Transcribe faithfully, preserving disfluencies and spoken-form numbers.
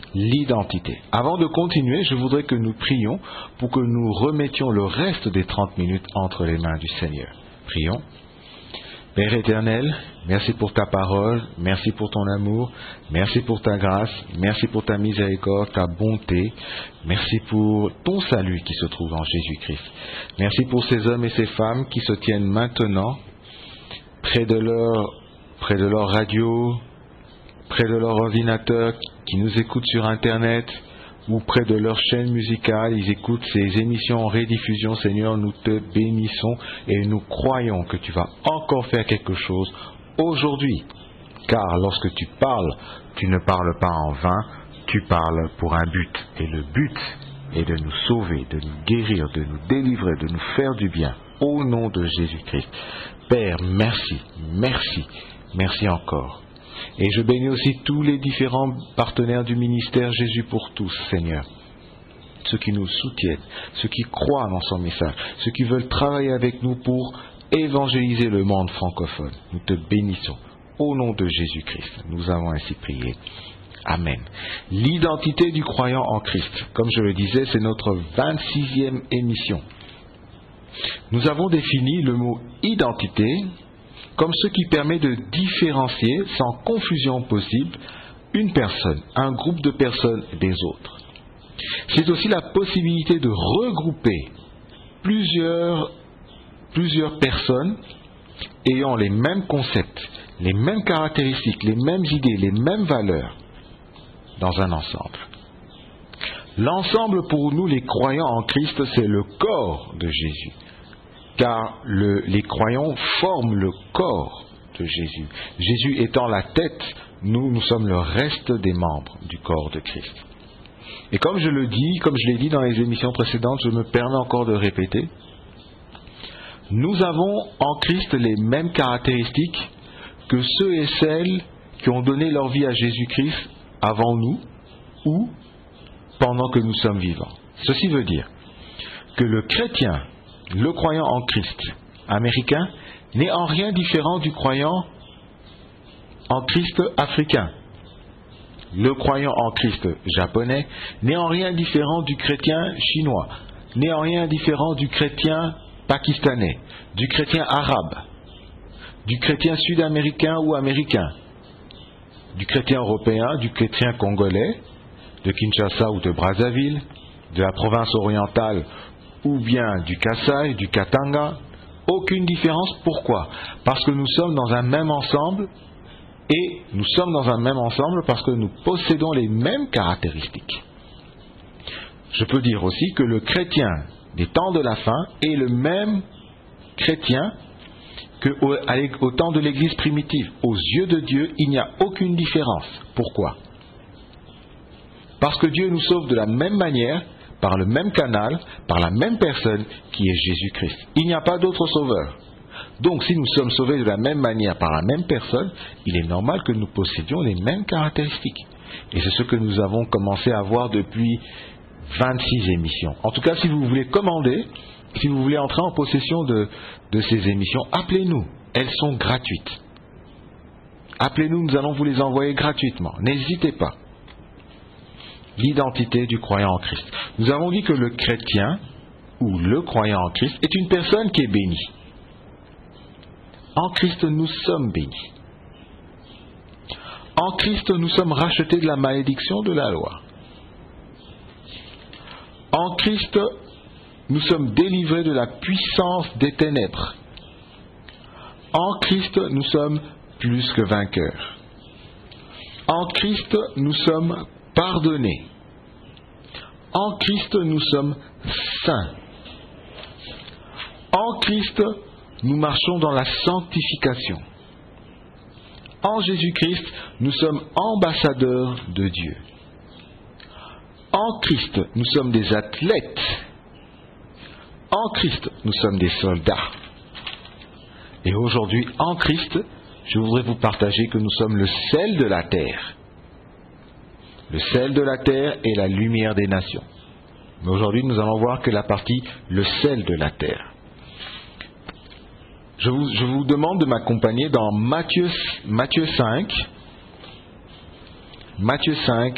l'identité. Avant de continuer, je voudrais que nous prions pour que nous remettions le reste des trente minutes entre les mains du Seigneur. Prions. Père éternel, merci pour ta parole, merci pour ton amour, merci pour ta grâce, merci pour ta miséricorde, ta bonté, merci pour ton salut qui se trouve en Jésus-Christ. Merci pour ces hommes et ces femmes qui se tiennent maintenant près de leur, près de leur radio, près de leur ordinateur, qui nous écoutent sur Internet, ou près de leur chaîne musicale, ils écoutent ces émissions en rediffusion. Seigneur, nous te bénissons et nous croyons que tu vas encore faire quelque chose aujourd'hui. Car lorsque tu parles, tu ne parles pas en vain, tu parles pour un but. Et le but est de nous sauver, de nous guérir, de nous délivrer, de nous faire du bien. Au nom de Jésus-Christ. Père, merci, merci, merci encore. Et je bénis aussi tous les différents partenaires du ministère Jésus pour tous, Seigneur. Ceux qui nous soutiennent, ceux qui croient dans son message, ceux qui veulent travailler avec nous pour évangéliser le monde francophone. Nous te bénissons. Au nom de Jésus-Christ, nous avons ainsi prié. Amen. L'identité du croyant en Christ. Comme je le disais, c'est notre vingt-sixième émission. Nous avons défini le mot identité comme ce qui permet de différencier, sans confusion possible, une personne, un groupe de personnes des autres. C'est aussi la possibilité de regrouper plusieurs, plusieurs personnes ayant les mêmes concepts, les mêmes caractéristiques, les mêmes idées, les mêmes valeurs dans un ensemble. L'ensemble pour nous, les croyants en Christ, c'est le corps de Jésus. Car le, les croyants forment le corps de Jésus. Jésus étant la tête, nous, nous sommes le reste des membres du corps de Christ. Et comme je le dis, comme je l'ai dit dans les émissions précédentes, je me permets encore de répéter, nous avons en Christ les mêmes caractéristiques que ceux et celles qui ont donné leur vie à Jésus-Christ avant nous ou pendant que nous sommes vivants. Ceci veut dire que le chrétien, le croyant en Christ américain n'est en rien différent du croyant en Christ africain. Le croyant en Christ japonais n'est en rien différent du chrétien chinois, n'est en rien différent du chrétien pakistanais, du chrétien arabe, du chrétien sud-américain ou américain, du chrétien européen, du chrétien congolais, de Kinshasa ou de Brazzaville, de la province orientale ou bien du Kasaï, du Katanga. Aucune différence. Pourquoi? Parce que nous sommes dans un même ensemble, et nous sommes dans un même ensemble parce que nous possédons les mêmes caractéristiques. Je peux dire aussi que le chrétien des temps de la fin est le même chrétien qu'au au temps de l'Église primitive. Aux yeux de Dieu, il n'y a aucune différence. Pourquoi? Parce que Dieu nous sauve de la même manière, par le même canal, par la même personne qui est Jésus-Christ. Il n'y a pas d'autre sauveur. Donc si nous sommes sauvés de la même manière par la même personne, il est normal que nous possédions les mêmes caractéristiques. Et c'est ce que nous avons commencé à voir depuis vingt-six émissions. En tout cas, si vous voulez commander, si vous voulez entrer en possession de, de ces émissions, appelez-nous. Elles sont gratuites. Appelez-nous, nous allons vous les envoyer gratuitement. N'hésitez pas. L'identité du croyant en Christ. Nous avons dit que le chrétien, ou le croyant en Christ, est une personne qui est bénie. En Christ, nous sommes bénis. En Christ, nous sommes rachetés de la malédiction de la loi. En Christ, nous sommes délivrés de la puissance des ténèbres. En Christ, nous sommes plus que vainqueurs. En Christ, nous sommes pardonnés. En Christ, nous sommes saints. En Christ, nous marchons dans la sanctification. En Jésus-Christ, nous sommes ambassadeurs de Dieu. En Christ, nous sommes des athlètes. En Christ, nous sommes des soldats. Et aujourd'hui, en Christ, je voudrais vous partager que nous sommes le sel de la terre. Le sel de la terre est la lumière des nations. Mais aujourd'hui, nous allons voir que la partie le sel de la terre. Je vous, je vous demande de m'accompagner dans Matthieu, Matthieu cinq, Matthieu cinq,